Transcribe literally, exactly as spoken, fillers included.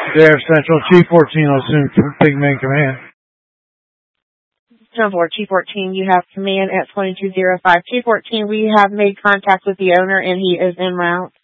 Dare Central, Chief fourteen will assume Pigman command. ten four, Chief fourteen, you have command at twenty-two oh five. Chief fourteen, we have made contact with the owner and he is en route.